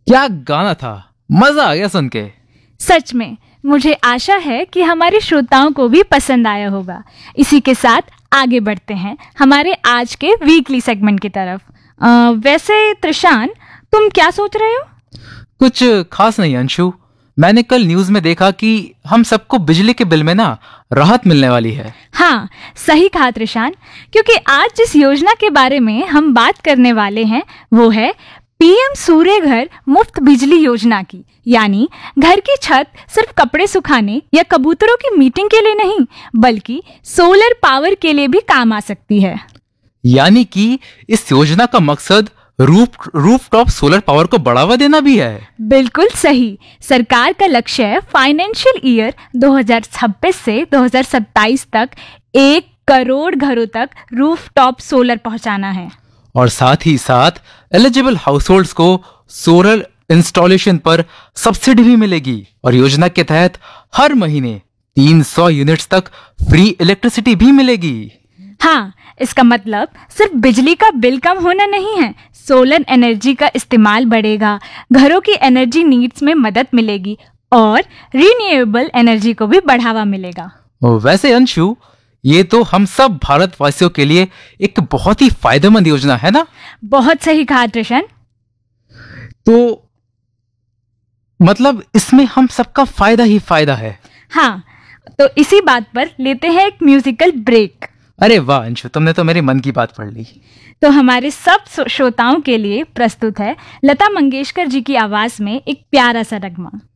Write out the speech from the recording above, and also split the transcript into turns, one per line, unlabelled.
क्या गाना था, मजा आ गया सुन के।
सच में मुझे आशा है कि हमारे श्रोताओं को भी पसंद आया होगा। इसी के साथ आगे बढ़ते हैं हमारे आज के वीकली सेगमेंट की तरफ। वैसे त्रिशान, तुम क्या सोच रहे हो?
कुछ खास नहीं अंशु, मैंने कल न्यूज में देखा कि हम सबको बिजली के बिल में ना राहत मिलने वाली है।
हाँ, सही कहा त्रिशान, क्योंकि आज जिस योजना के बारे में हम बात करने वाले हैं वो है पीएम सूर्य घर मुफ्त बिजली योजना की। यानी घर की छत सिर्फ कपड़े सुखाने या कबूतरों की मीटिंग के लिए नहीं, बल्कि सोलर पावर के लिए भी काम आ सकती है।
यानी कि इस योजना का मकसद रूफटॉप सोलर पावर को बढ़ावा देना भी है।
बिल्कुल सही। सरकार का लक्ष्य है फाइनेंशियल ईयर 2026 से 2027 तक 1 करोड़ घरों तक रूफटॉप सोलर पहुंचाना है।
और साथ ही साथ एलिजिबल हाउसहोल्ड्स को सोलर इंस्टॉलेशन पर सब्सिडी भी मिलेगी और योजना के तहत हर महीने 300 यूनिट्स तक फ्री इलेक्ट्रिसिटी भी मिलेगी।
हाँ, इसका मतलब सिर्फ बिजली का बिल कम होना नहीं है, सोलर एनर्जी का इस्तेमाल बढ़ेगा, घरों की एनर्जी नीड्स में मदद मिलेगी और रिन्यूएबल एनर्जी को भी बढ़ावा मिलेगा।
वैसे अंशु, ये तो हम सब भारतवासियों के लिए एक बहुत ही फायदेमंद योजना है ना?
बहुत सही कहा त्रिशन।
तो मतलब इसमें हम सबका फायदा ही फायदा है।
हाँ, तो इसी बात पर लेते हैं एक म्यूजिकल ब्रेक।
अरे वाह अंशु, तुमने तो मेरे मन की बात पढ़ ली।
तो हमारे सब श्रोताओं के लिए प्रस्तुत है लता मंगेशकर जी की आवाज में एक प्यारा सा नगमा।